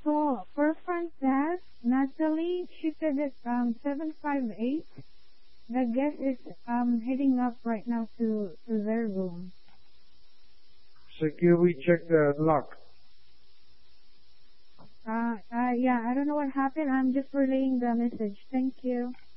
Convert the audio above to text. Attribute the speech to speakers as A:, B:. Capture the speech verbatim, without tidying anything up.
A: So for front desk, Natalie, she said that um seven five eight. The guest is um heading up right now to to their room.
B: So can we check the lock?
A: Uh, uh yeah, I don't know what happened. I'm just relaying the message. Thank you.